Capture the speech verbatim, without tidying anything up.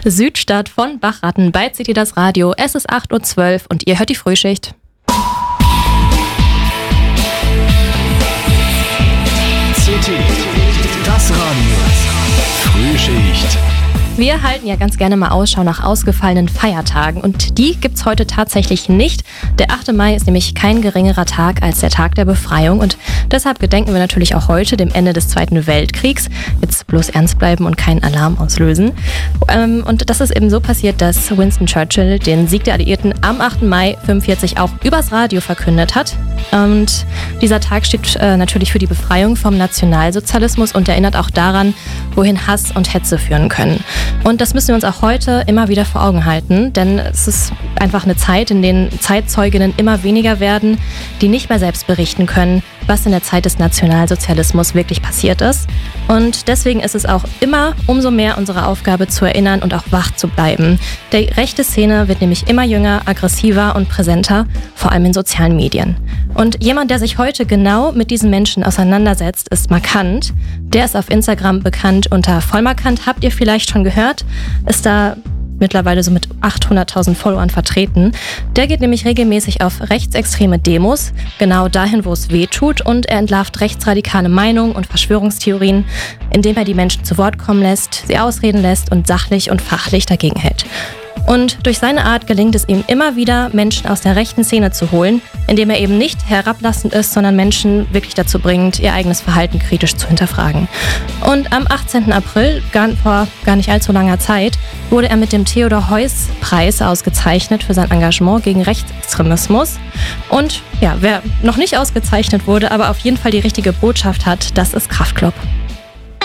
Südstadt von Bachratten bei C T das Radio. Es ist acht Uhr zwölf und ihr hört die Frühschicht. C T, das Radio. Frühschicht. Wir halten ja ganz gerne mal Ausschau nach ausgefallenen Feiertagen und die gibt's heute tatsächlich nicht. Der achte Mai ist nämlich kein geringerer Tag als der Tag der Befreiung und deshalb gedenken wir natürlich auch heute dem Ende des Zweiten Weltkriegs. Jetzt bloß ernst bleiben und keinen Alarm auslösen. Und das ist eben so passiert, dass Winston Churchill den Sieg der Alliierten am achten Mai fünfundvierzig auch übers Radio verkündet hat. Und dieser Tag steht äh, natürlich für die Befreiung vom Nationalsozialismus und erinnert auch daran, wohin Hass und Hetze führen können. Und das müssen wir uns auch heute immer wieder vor Augen halten, denn es ist einfach eine Zeit, in der Zeitzeuginnen immer weniger werden, die nicht mehr selbst berichten können, was in der Zeit des Nationalsozialismus wirklich passiert ist. Und deswegen ist es auch immer umso mehr unsere Aufgabe zu erinnern und auch wach zu bleiben. Die rechte Szene wird nämlich immer jünger, aggressiver und präsenter, vor allem in sozialen Medien. Und jemand, der sich heute genau mit diesen Menschen auseinandersetzt, ist Markant. Der ist auf Instagram bekannt unter Vollmarkant, habt ihr vielleicht schon gehört, ist da mittlerweile so mit achthunderttausend Followern vertreten. Der geht nämlich regelmäßig auf rechtsextreme Demos, genau dahin, wo es weh tut, und er entlarvt rechtsradikale Meinungen und Verschwörungstheorien, indem er die Menschen zu Wort kommen lässt, sie ausreden lässt und sachlich und fachlich dagegen hält. Und durch seine Art gelingt es ihm immer wieder, Menschen aus der rechten Szene zu holen, indem er eben nicht herablassend ist, sondern Menschen wirklich dazu bringt, ihr eigenes Verhalten kritisch zu hinterfragen. Und am achtzehnten April, gar, vor gar nicht allzu langer Zeit, wurde er mit dem Theodor-Heuss-Preis ausgezeichnet für sein Engagement gegen Rechtsextremismus. Und ja, wer noch nicht ausgezeichnet wurde, aber auf jeden Fall die richtige Botschaft hat, das ist Kraftklub.